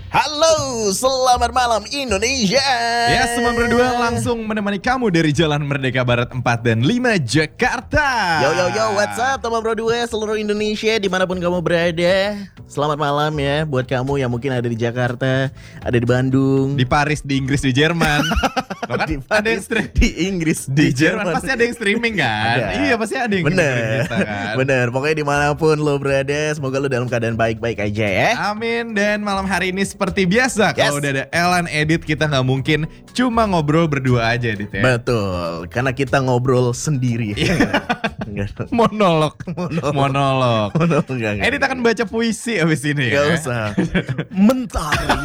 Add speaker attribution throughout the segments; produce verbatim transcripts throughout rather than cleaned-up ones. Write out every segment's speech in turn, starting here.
Speaker 1: Halo, selamat malam Indonesia.
Speaker 2: Ya, semua berdua langsung menemani kamu dari Jalan Merdeka Barat empat dan lima Jakarta.
Speaker 1: Yo yo yo, what's up teman berdua seluruh Indonesia dimanapun kamu berada. Selamat malam ya buat kamu yang mungkin ada di Jakarta, ada di Bandung,
Speaker 2: Di Paris, di Inggris, di Jerman. Loh kan
Speaker 1: di,
Speaker 2: ada yang
Speaker 1: Paris,
Speaker 2: stream
Speaker 1: di Inggris, di,
Speaker 2: di Jerman
Speaker 1: Jerman.
Speaker 2: pasti ada yang streaming kan?
Speaker 1: Ada.
Speaker 2: Iya, pasti ada yang
Speaker 1: Bener,
Speaker 2: dengerin kita kan.
Speaker 1: bener. Pokoknya dimanapun lo berada, semoga lo dalam keadaan baik-baik aja ya.
Speaker 2: Amin. Dan malam hari ini seperti biasa,
Speaker 1: Yes.
Speaker 2: kalau udah ada Elan Edit, kita nggak mungkin cuma ngobrol berdua aja, Edit ya.
Speaker 1: Betul, karena kita ngobrol sendiri. Enggak,
Speaker 2: Monolog.
Speaker 1: Monolog.
Speaker 2: Monolog.
Speaker 1: enggak, enggak, enggak.
Speaker 2: Edit akan baca puisi abis ini
Speaker 1: Gak
Speaker 2: ya.
Speaker 1: usah. Mentari.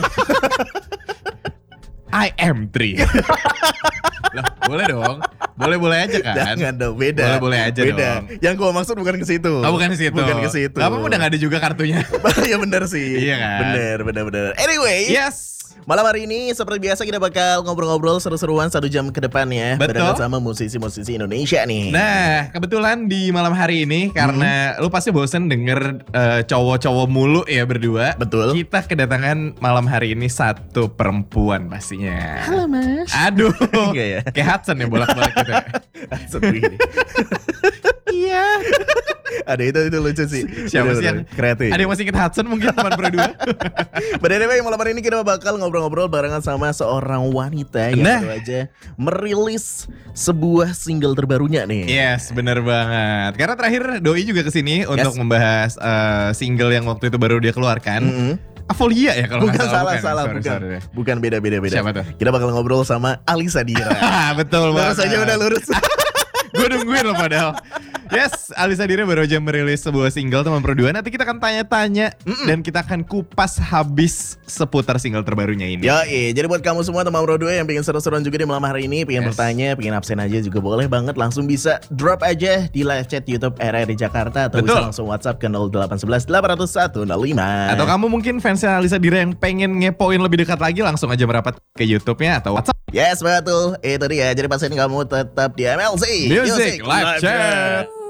Speaker 2: I am three. Lah, boleh dong. Boleh-boleh aja kan?
Speaker 1: Jangan dong, beda.
Speaker 2: Boleh-boleh aja
Speaker 1: beda.
Speaker 2: dong.
Speaker 1: Yang gua maksud bukan ke situ.
Speaker 2: Oh, bukan ke situ.
Speaker 1: Bukan ke situ.
Speaker 2: Gak apa-apa, udah gak ada juga kartunya.
Speaker 1: Ya benar sih.
Speaker 2: Iya kan?
Speaker 1: Bener, bener, bener. Anyway,
Speaker 2: Yes.
Speaker 1: malam hari ini seperti biasa kita bakal ngobrol-ngobrol seru-seruan satu jam ke depan ya.
Speaker 2: Betul.
Speaker 1: Barengan sama musisi-musisi Indonesia nih.
Speaker 2: Nah, kebetulan di malam hari ini karena lu pasti bosen denger eh, cowok-cowok mulu ya berdua.
Speaker 1: Betul.
Speaker 2: Kita kedatangan malam hari ini satu perempuan pastinya.
Speaker 1: Halo mas.
Speaker 2: Aduh.
Speaker 1: Enggak ya?
Speaker 2: Kayak Hudson ya bolak-balik gitu.
Speaker 1: Sepi ini.
Speaker 2: Iya.
Speaker 1: Ada itu itu lucu sih.
Speaker 2: Siapa
Speaker 1: Bener,
Speaker 2: sih yang
Speaker 1: bener. Kreatif.
Speaker 2: Ada yang masih inget Hudson mungkin teman berdua?
Speaker 1: Pada anyway, malam hari ini kita bakal ngobrol-ngobrol barengan sama seorang wanita yang
Speaker 2: Nah.
Speaker 1: baru aja merilis sebuah single terbarunya nih.
Speaker 2: Yes, bener banget. Karena terakhir Doi juga kesini untuk membahas eh, single yang waktu itu baru dia keluarkan.
Speaker 1: Mm-mm.
Speaker 2: Avolia ya kalau
Speaker 1: Bukan
Speaker 2: nggak
Speaker 1: salah,
Speaker 2: bukan.
Speaker 1: salah,
Speaker 2: Sorry,
Speaker 1: bukan.
Speaker 2: sorry.
Speaker 1: Bukan beda-beda beda.
Speaker 2: Siapa tuh?
Speaker 1: Kita bakal ngobrol sama Alisa Dira.
Speaker 2: Betul
Speaker 1: Baru
Speaker 2: banget.
Speaker 1: saja udah lurus.
Speaker 2: Gue nungguin loh padahal. Yes, Alisa Dira baru aja merilis sebuah single teman berdua. Nanti kita akan tanya-tanya dan kita akan kupas habis seputar single terbarunya ini.
Speaker 1: Ya, jadi buat kamu semua teman bro dua yang pengen seru-seruan juga di malam hari ini, pengen
Speaker 2: Yes.
Speaker 1: bertanya, pengen absen aja juga boleh banget, langsung bisa drop aja di live chat YouTube R R di Jakarta atau
Speaker 2: Betul.
Speaker 1: bisa langsung WhatsApp ke nol delapan satu satu delapan nol satu nol lima.
Speaker 2: Atau kamu mungkin fansnya Alisa Dira yang pengen ngepoin lebih dekat lagi, langsung aja merapat ke YouTube-nya atau WhatsApp.
Speaker 1: Yes, betul. Itu dia. Jadi pastiin kamu tetap di M L C
Speaker 2: Music Live Chat.